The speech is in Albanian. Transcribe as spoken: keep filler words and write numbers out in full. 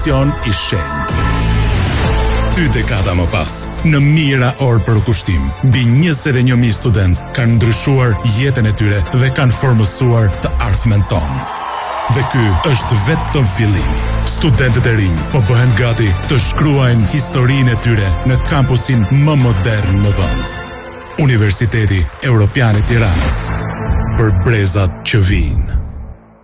emision i shenjtë. Dy dekada më pas, në mijëra orë për kushtim, mbi njëzet e një mijë studentë kanë ndryshuar jetën e tyre dhe kanë formësuar të ardhmen tonë. Dhe ky është vetëm fillimi. Studentët e rinj po bëhen gati të shkruajnë historinë e tyre në kampusin më modern në vend. Universiteti Evropian i Tiranës. Për brezat që vijnë.